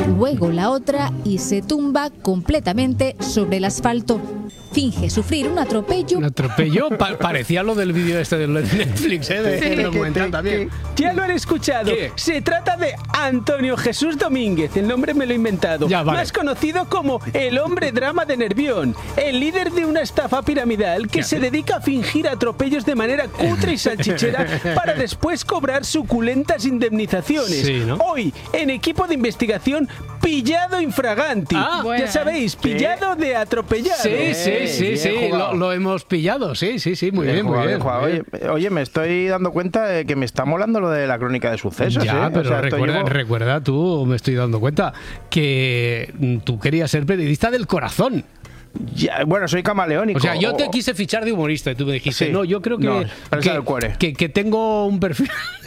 luego la otra y se tumba completamente sobre el asfalto. Finge sufrir un atropello. ¿Un atropello? Parecía lo del vídeo este de Netflix, de documental también. Ya lo han escuchado. ¿Qué? Se trata de Antonio Jesús Domínguez, el nombre me lo he inventado. Ya, vale. Más conocido como el hombre drama de Nervión, el líder de una estafa piramidal que se dedica a fingir atropellos de manera cutre y salchichera para después cobrar suculentas indemnizaciones. Sí, ¿no? Hoy, en equipo de investigación, pillado infraganti. Bueno. Ya sabéis, pillado de atropellado. Sí, lo hemos pillado, sí, muy bien, muy bien. Oye, me estoy dando cuenta de que me está molando lo de la crónica de sucesos. Ya, pero o sea, recuerda tú, me estoy dando cuenta, que tú querías ser periodista del corazón. Ya, bueno, soy camaleónico. O sea, yo te quise fichar de humorista y tú me dijiste, Sí. no, yo creo que tengo un perfil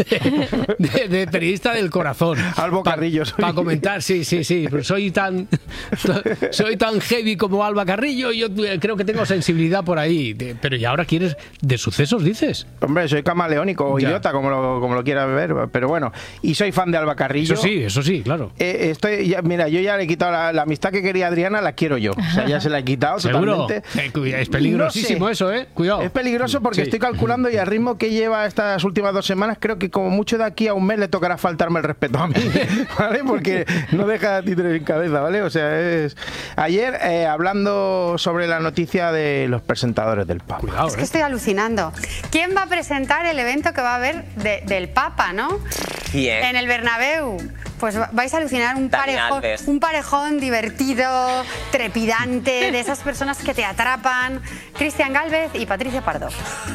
de periodista del corazón. Albo Carrillo. Para comentar, sí. Pero soy tan heavy como Alba Carrillo y yo creo que tengo sensibilidad por ahí. Pero ¿y ahora quieres de sucesos, dices? Hombre, soy camaleónico o Ya. idiota, como lo quieras ver. Pero bueno, y soy fan de Alba Carrillo. Eso sí, claro. Mira, yo ya le he quitado la amistad que quería Adriana, la quiero yo. O sea, ya se la he quitado ¿Seguro? totalmente. Es peligrosísimo No sé. eso, Cuidado. Es peligroso porque Sí. estoy calculando y al ritmo que lleva estas últimas 2 semanas, creo que como mucho de aquí a un mes le tocará faltarme el respeto a mí, ¿vale? Porque no deja títere en cabeza, ¿vale? O sea, Ayer, hablando sobre la noticia de los presentadores del Papa. Cuidado, Es que estoy alucinando. ¿Quién va a presentar el evento que va a haber del Papa, no? ¿Quién? En el Bernabéu. Pues vais a alucinar Dani Alves. un parejón divertido, trepidante, de esas personas que te atrapan. Cristian Gálvez y Patricia Pardo.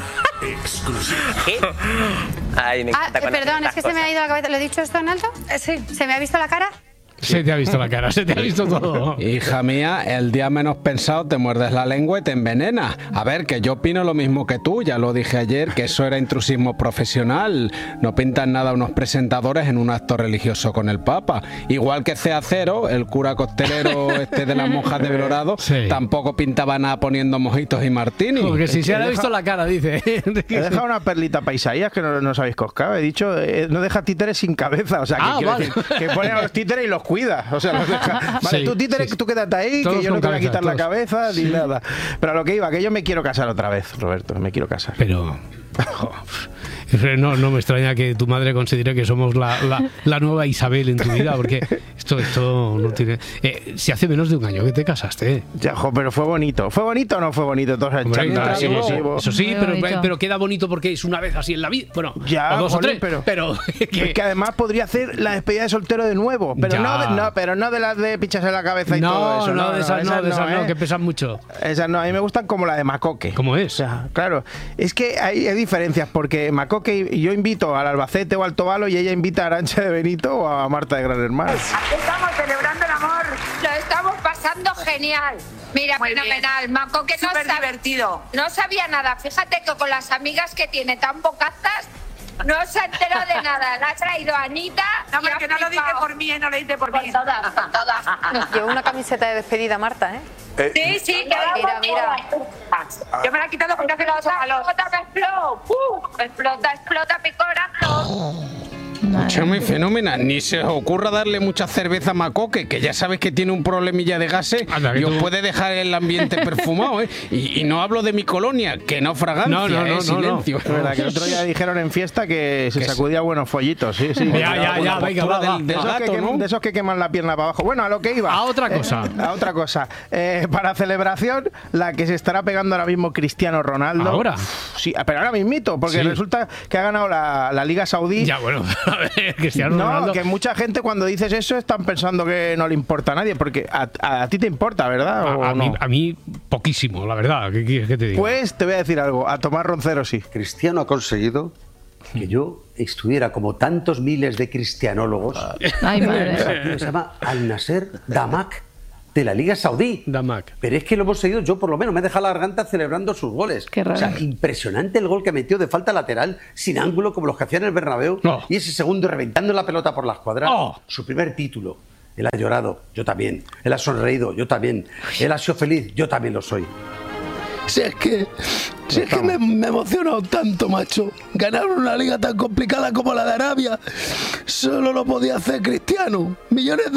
¿Qué? Ay, me encanta conocer Perdón, es estas que se me ha cosas. ido la cabeza. ¿Lo he dicho esto en alto? Sí. ¿Se me ha visto la cara? Se te ha visto la cara, se te ha visto todo. Hija mía, el día menos pensado te muerdes la lengua y te envenenas. A ver, que yo opino lo mismo que tú, ya lo dije ayer, que eso era intrusismo profesional. No pintan nada unos presentadores en un acto religioso con el Papa. Igual que C.A. el cura costelero de las monjas de Belorado, Sí. tampoco pintaba nada poniendo mojitos y martini. Porque si se le ha visto la cara, dice. He dejado una perlita para Isaías que no os habéis coscado. He dicho, no deja títeres sin cabeza. O sea, que, quiero vale. decir, que pone a los títeres y los cuida. O sea, los deja. Vale, Sí, tú títeres, sí. tú quédate ahí, Todos que yo no con te voy a cabeza, quitar la todos. cabeza ni nada. Pero a lo que iba, que yo me quiero casar otra vez, Roberto. Me quiero casar. Pero... No me extraña que tu madre considere que somos la nueva Isabel en tu vida, porque esto no tiene... si hace menos de un año que te casaste. Ya, pero fue bonito. ¿Fue bonito o no fue bonito? Todos Hombre, echando claro, trago. eso sí, Muy bonito. pero queda bonito porque es una vez así en la vida. Bueno, Ya, o dos jolín, o tres, pero Es que además podría hacer la despedida de soltero de nuevo, pero Ya. pero no de las de pichas en la cabeza y todo eso. no, de esas no, que pesan mucho. Esas no, a mí me gustan como la de Macoque. ¿Cómo es? O sea, claro, es que hay diferencias, porque Macoque y yo invito al Albacete o al Tobalo y ella invita a Arantxa de Benito o a Marta de Gran Hermano. Aquí estamos celebrando el amor. Lo estamos pasando genial. Mira, Muy fenomenal. Maco, que no, Súper divertido. no sabía nada. Fíjate que con las amigas que tiene tan bocazas, no se enteró de nada. La ha traído Anita. No, y ha porque no lo dice flipado. por mí, no lo dice por mí. Con todas. Llevo una camiseta de despedida, Marta, ¿eh? Sí, Mira. Yo me la he quitado porque hace mucho calor. Explota mi corazón. Escúchame, fenómena, ni se os ocurra darle mucha cerveza a Macoque, que ya sabes que tiene un problemilla de gases Anda, que y os tú- puede dejar el ambiente perfumado, ¿eh? Y no hablo de mi colonia, que no fragancia, No, silencio. Es verdad que el otro día dijeron en fiesta que se Que sacudía buenos follitos, sí. Ya, venga, va. De esos que queman la pierna para abajo. Bueno, a lo que iba. A otra cosa. A otra cosa. Para celebración, la que se estará pegando ahora mismo Cristiano Ronaldo. ¿Ahora? Sí, pero ahora mismito, porque Sí. resulta que ha ganado la Liga Saudí. Ya, bueno, a ver, Cristiano No, Ronaldo. que mucha gente cuando dices eso están pensando que no le importa a nadie, porque a ti te importa, ¿verdad? ¿O no? A mí poquísimo, la verdad. ¿Qué quieres que te diga? Pues te voy a decir algo, a Tomás Roncero sí. Cristiano ha conseguido que yo estuviera como tantos miles de cristianólogos Ay, en madre. un partido que se llama Al Nasser Damak de la Liga Saudí. Damak. Pero es que lo hemos seguido, yo por lo menos me he dejado la garganta celebrando sus goles. Qué raro. O sea, impresionante el gol que metió de falta lateral, sin ángulo, como los que hacían en el Bernabéu. Oh. Y ese segundo reventando la pelota por la escuadra. Oh. Su primer título. Él ha llorado, yo también. Él ha sonreído, yo también. Él ha sido feliz, yo también lo soy. Si es que me he emocionado tanto, macho. Ganar una liga tan complicada como la de Arabia solo lo podía hacer Cristiano. Millones de